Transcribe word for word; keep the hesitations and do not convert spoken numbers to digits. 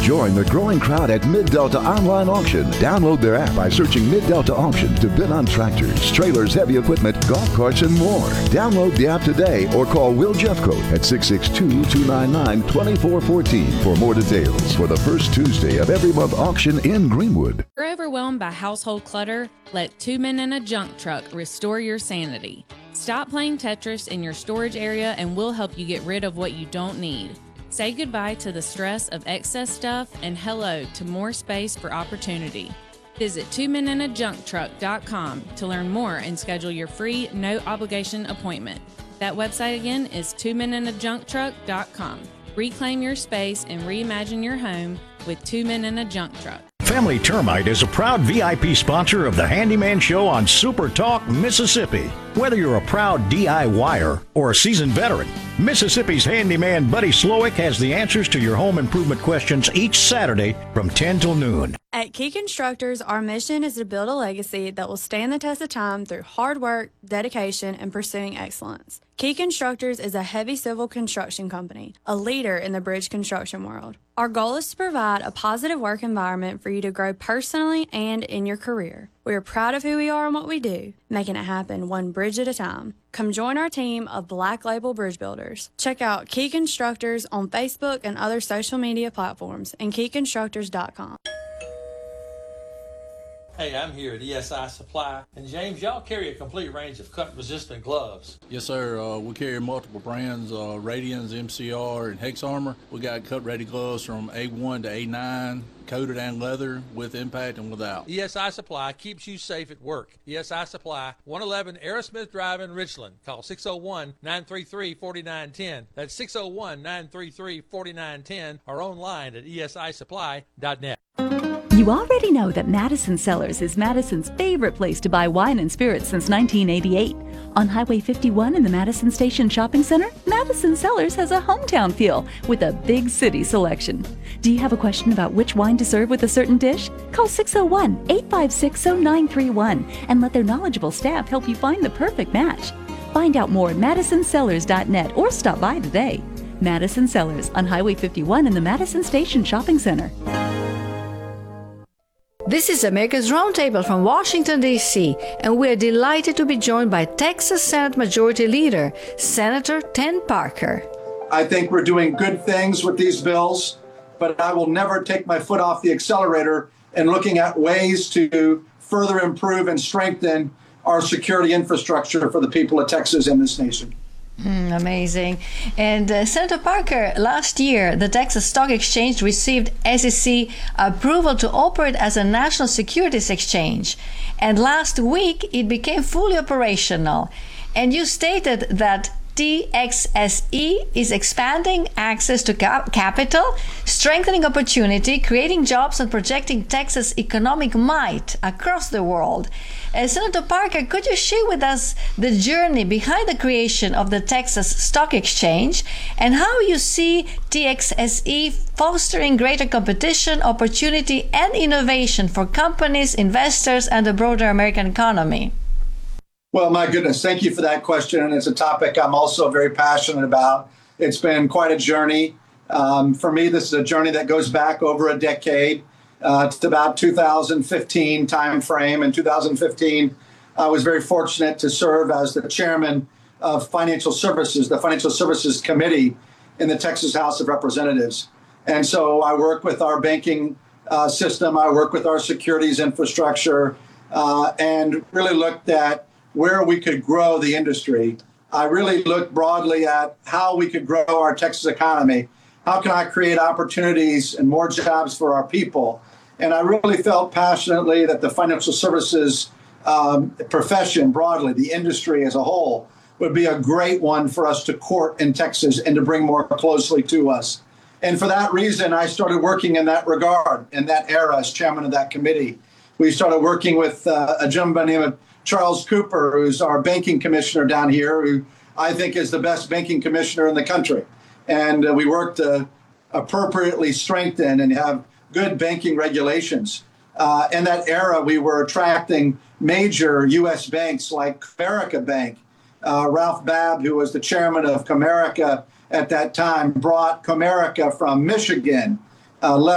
Join the growing crowd at Mid-Delta Online Auction. Download their app by searching Mid-Delta Auction to bid on tractors, trailers, heavy equipment, golf carts, and more. Download the app today or call Will Jeffcoat at six six two, two nine nine, two four one four for more details for the first Tuesday of every month auction in Greenwood. You're overwhelmed by household clutter? Let Two Men in a Junk Truck restore your sanity. Stop playing Tetris in your storage area and we'll help you get rid of what you don't need. Say goodbye to the stress of excess stuff and hello to more space for opportunity. Visit two men in a junk truck dot com to learn more and schedule your free, no-obligation appointment. That website again is two men in a junk truck dot com. Reclaim your space and reimagine your home with Two Men in a Junk Truck. Family Termite is a proud V I P sponsor of the Handyman Show on Super Talk, Mississippi. Whether you're a proud D I Y er or a seasoned veteran, Mississippi's handyman Buddy Slowick has the answers to your home improvement questions each Saturday from ten till noon. At Key Constructors, our mission is to build a legacy that will stand the test of time through hard work, dedication, and pursuing excellence. Key Constructors is a heavy civil construction company, a leader in the bridge construction world. Our goal is to provide a positive work environment for you to grow personally and in your career. We are proud of who we are and what we do, making it happen one bridge at a time. Come join our team of Black Label Bridge Builders. Check out Key Constructors on Facebook and other social media platforms and key constructors dot com. Hey, I'm here at E S I Supply. And James, y'all carry a complete range of cut-resistant gloves. Yes, sir. Uh, we carry multiple brands, uh, Radians, M C R, and Hex Armor. We got cut-ready gloves from A one to A nine, coated and leather, with impact and without. E S I Supply keeps you safe at work. E S I Supply, one eleven Aerosmith Drive in Richland. Call six oh one, nine three three, four nine one oh. That's six oh one, nine three three, four nine one oh or online at E S I supply dot net. You already know that Madison Cellars is Madison's favorite place to buy wine and spirits since nineteen eighty-eight. On Highway fifty-one in the Madison Station Shopping Center, Madison Cellars has a hometown feel with a big city selection. Do you have a question about which wine to serve with a certain dish? Call six oh one, eight five six, oh nine three one and let their knowledgeable staff help you find the perfect match. Find out more at madison cellars dot net or stop by today. Madison Cellars on Highway fifty-one in the Madison Station Shopping Center. This is America's Roundtable from Washington, D C, and we are delighted to be joined by Texas Senate Majority Leader, Senator Ted Parker. I think we're doing good things with these bills, but I will never take my foot off the accelerator in looking at ways to further improve and strengthen our security infrastructure for the people of Texas and this nation. Mm, amazing. And uh, Senator Parker, last year, the Texas Stock Exchange received S E C approval to operate as a national securities exchange. And last week, it became fully operational. And you stated that T X S E is expanding access to cap- capital, strengthening opportunity, creating jobs, and projecting Texas' economic might across the world. Uh, Senator Parker, could you share with us the journey behind the creation of the Texas Stock Exchange and how you see T X S E fostering greater competition, opportunity, and innovation for companies, investors, and the broader American economy? Well, my goodness, thank you for that question. And it's a topic I'm also very passionate about. It's been quite a journey. Um, for me, this is a journey that goes back over a decade. Uh, it's about two thousand fifteen timeframe. In two thousand fifteen, I was very fortunate to serve as the chairman of Financial Services, the Financial Services Committee in the Texas House of Representatives. And so I work with our banking uh, system. I work with our securities infrastructure uh, and really looked at where we could grow the industry. I really looked broadly at how we could grow our Texas economy. How can I create opportunities and more jobs for our people? And I really felt passionately that the financial services um, profession broadly, the industry as a whole, would be a great one for us to court in Texas and to bring more closely to us. And for that reason, I started working in that regard, in that era as chairman of that committee. We started working with uh, a gentleman by the name of Charles Cooper, who's our banking commissioner down here, who I think is the best banking commissioner in the country. And uh, we worked to appropriately strengthen and have good banking regulations. Uh, in that era, we were attracting major U S banks like Comerica Bank. Uh, Ralph Babb, who was the chairman of Comerica at that time, brought Comerica from Michigan, uh,